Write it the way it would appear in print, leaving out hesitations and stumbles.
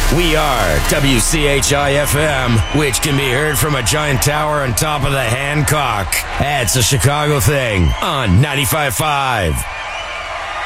We are WCHI-FM, which can be heard from a giant tower on top of the Hancock. That's a Chicago thing on 95.5.